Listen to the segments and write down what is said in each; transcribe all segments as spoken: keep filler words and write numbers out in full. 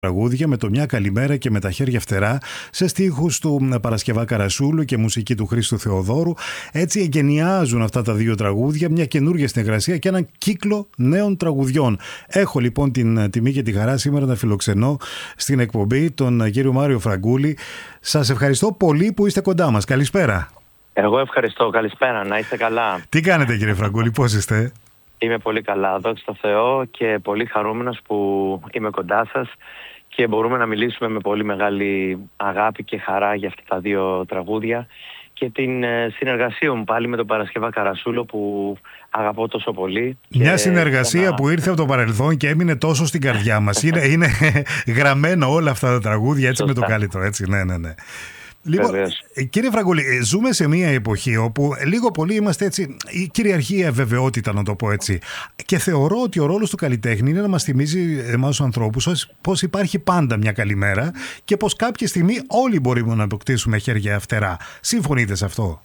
Τραγούδια με το «Μια καλημέρα» και «Με τα χέρια φτερά» σε στίχους του Παρασκευά Καρασούλου και μουσική του Χρήστου Θεοδόρου. Έτσι εγκαινιάζουν αυτά τα δύο τραγούδια μια καινούργια συνεργασία και έναν κύκλο νέων τραγουδιών. Έχω λοιπόν την τιμή και τη χαρά σήμερα να φιλοξενώ στην εκπομπή τον κύριο Μάριο Φραγκούλη. Σας ευχαριστώ πολύ που είστε κοντά μας. Καλησπέρα. Εγώ ευχαριστώ. Καλησπέρα. Να είστε καλά. Τι κάνετε κύριε Φραγκούλη, πώς είστε? Είμαι πολύ καλά. Δόξα τω Θεώ και πολύ χαρούμενος που είμαι κοντά σας και μπορούμε να μιλήσουμε με πολύ μεγάλη αγάπη και χαρά για αυτά τα δύο τραγούδια και την συνεργασία μου πάλι με τον Παρασκευά Καρασούλο που αγαπώ τόσο πολύ. Μια συνεργασία να... που ήρθε από το παρελθόν και έμεινε τόσο στην καρδιά μας. είναι, είναι γραμμένο όλα αυτά τα τραγούδια έτσι. Σωστά. Με το καλύτερο, έτσι, ναι, ναι, ναι. Λοιπόν, κύριε Φραγκούλη, ζούμε σε μια εποχή όπου λίγο πολύ είμαστε έτσι, η κυριαρχία βεβαιότητα να το πω έτσι, και θεωρώ ότι ο ρόλος του καλλιτέχνη είναι να μας θυμίζει εμάς τους ανθρώπους πως υπάρχει πάντα μια καλημέρα και πως κάποια στιγμή όλοι μπορούμε να αποκτήσουμε χέρια φτερά. Συμφωνείτε σε αυτό?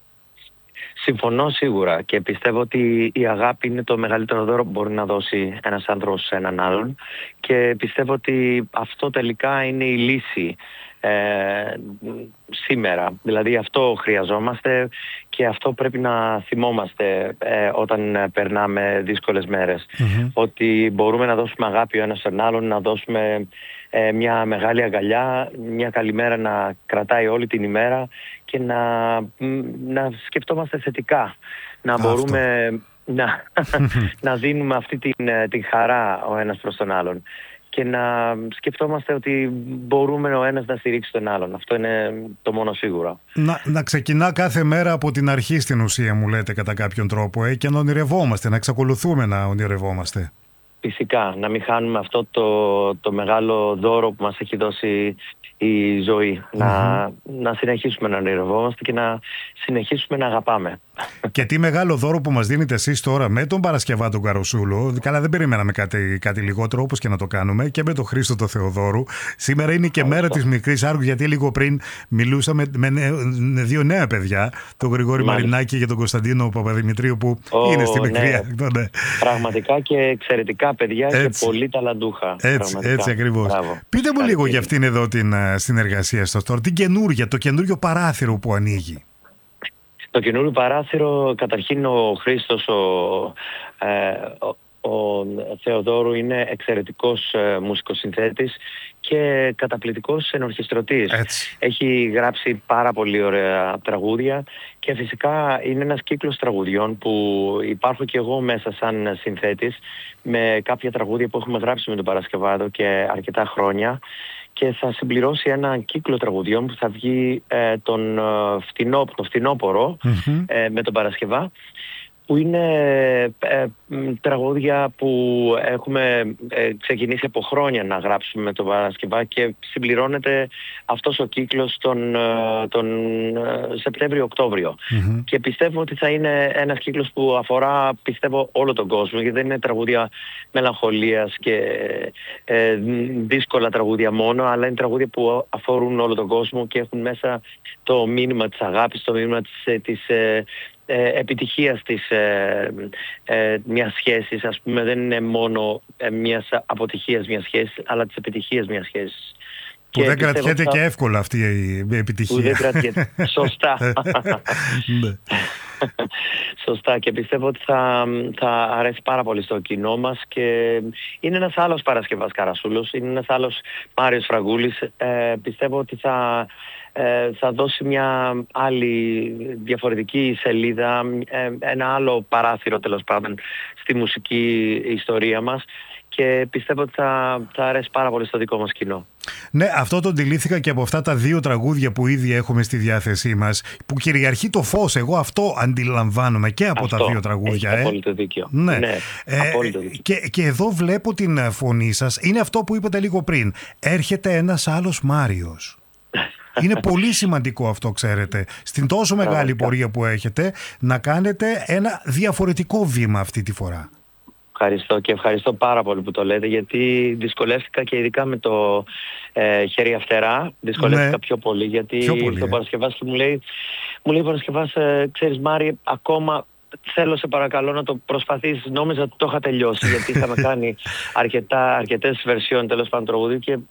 Συμφωνώ σίγουρα και πιστεύω ότι η αγάπη είναι το μεγαλύτερο δώρο που μπορεί να δώσει ένας άνθρωπος σε έναν άλλον και πιστεύω ότι αυτό τελικά είναι η λύση Ε, σήμερα. Δηλαδή αυτό χρειαζόμαστε και αυτό πρέπει να θυμόμαστε ε, όταν περνάμε δύσκολες μέρες. Mm-hmm. Ότι μπορούμε να δώσουμε αγάπη ο ένας στον άλλον, να δώσουμε ε, μια μεγάλη αγκαλιά, μια καλημέρα να κρατάει όλη την ημέρα και να, να σκεφτόμαστε θετικά. Να αυτό. μπορούμε να, να δίνουμε αυτή την, την χαρά ο ένας προς τον άλλον. Και να σκεφτόμαστε ότι μπορούμε ο ένας να στηρίξει τον άλλον. Αυτό είναι το μόνο σίγουρο. Να, να ξεκινά κάθε μέρα από την αρχή στην ουσία, μου λέτε, κατά κάποιον τρόπο, ε, και να ονειρευόμαστε, να εξακολουθούμε να ονειρευόμαστε. Φυσικά, να μην χάνουμε αυτό το, το μεγάλο δώρο που μας έχει δώσει η ζωή. Mm-hmm. Να, να συνεχίσουμε να ονειρευόμαστε και να συνεχίσουμε να αγαπάμε. Και τι μεγάλο δώρο που μας δίνετε εσείς τώρα με τον Παρασκευά τον Καρασούλο. Καλά, δεν περιμέναμε κάτι, κάτι λιγότερο, όπως και να το κάνουμε, και με τον Χρήστο τον Θεοδόρου. Σήμερα είναι και oh, μέρα oh. της Μικρής Άργου, γιατί λίγο πριν μιλούσαμε με, με δύο νέα παιδιά, τον Γρηγόρη Μάλιστα. Μαρινάκη και τον Κωνσταντίνο Παπαδημητρίου, που oh, είναι στη Μικρή Άργο. Ναι. Πραγματικά και εξαιρετικά παιδιά έτσι. Και πολύ ταλαντούχα. Έτσι, έτσι ακριβώς. Μπράβο. Πείτε μου λίγο για αυτήν εδώ την συνεργασία σας τώρα, την καινούργια, το καινούργιο παράθυρο που ανοίγει. Το καινούριο παράθυρο, καταρχήν ο Χρήστος, ο, ε, ο, ο Θεοδόρου είναι εξαιρετικός ε, μουσικοσυνθέτης και καταπληκτικός ενορχιστρωτής. Έτσι. Έχει γράψει πάρα πολύ ωραία τραγούδια και φυσικά είναι ένας κύκλος τραγουδιών που υπάρχω και εγώ μέσα σαν συνθέτης με κάποια τραγούδια που έχουμε γράψει με τον Παρασκευά εδώ και αρκετά χρόνια. Και θα συμπληρώσει ένα κύκλο τραγουδιών που θα βγει ε, τον, φτηνό, τον φθινόπωρο mm-hmm. ε, με τον Παρασκευά, που είναι ε, τραγούδια που έχουμε ε, ξεκινήσει από χρόνια να γράψουμε με τον Παρασκευά και συμπληρώνεται αυτός ο κύκλος τον, τον Σεπτέμβριο-Οκτώβριο. Mm-hmm. Και πιστεύω ότι θα είναι ένας κύκλος που αφορά, πιστεύω, όλο τον κόσμο, γιατί δεν είναι τραγούδια μελαγχολίας και ε, δύσκολα τραγούδια μόνο, αλλά είναι τραγούδια που αφορούν όλο τον κόσμο και έχουν μέσα το μήνυμα της αγάπης, το μήνυμα της, της ε, Ε, επιτυχίας της ε, ε, μιας σχέσης, ας πούμε. Δεν είναι μόνο ε, μιας αποτυχίας μιας σχέσης, αλλά της επιτυχίας μιας σχέσης. Που και δεν κρατιέται θα... και εύκολα αυτή η επιτυχία. Που δεν κρατιέται. Σωστά. Σωστά, και πιστεύω ότι θα, θα αρέσει πάρα πολύ στο κοινό μας και είναι ένας άλλος Παρασκευάς Καρασούλος, είναι ένας άλλος Μάριος Φραγκούλης. Ε, πιστεύω ότι θα Ε, θα δώσει μια άλλη διαφορετική σελίδα, ε, ένα άλλο παράθυρο τέλος πάντων στη μουσική ιστορία μας και πιστεύω ότι θα, θα αρέσει πάρα πολύ στο δικό μας κοινό. Ναι, αυτό το αντιλήφθηκα και από αυτά τα δύο τραγούδια που ήδη έχουμε στη διάθεσή μας, που κυριαρχεί το φως. Εγώ αυτό αντιλαμβάνομαι και από αυτό, τα δύο τραγούδια. Έχει ε. απόλυτο δίκιο. Ναι, ναι ε, απόλυτο δίκιο. Και, και εδώ βλέπω την φωνή σας. Είναι αυτό που είπατε λίγο πριν. Έρχεται ένας άλλος Μάριος. Είναι πολύ σημαντικό αυτό, ξέρετε, στην τόσο μεγάλη πορεία που έχετε, να κάνετε ένα διαφορετικό βήμα αυτή τη φορά. Ευχαριστώ και ευχαριστώ πάρα πολύ που το λέτε, γιατί δυσκολεύτηκα και ειδικά με το ε, χέρια φτερά, δυσκολεύτηκα ναι. πιο πολύ, γιατί πιο πολύ, το ε. Παρασκευάς και μου λέει, μου λέει Παρασκευάς, ε, ξέρεις Μάρη, ακόμα θέλω σε παρακαλώ να το προσπαθήσεις. Νόμιζα ότι το είχα τελειώσει, γιατί είχαμε κάνει αρκετά, αρκετές βερσιόν τέλος πάντων τραγουδίου και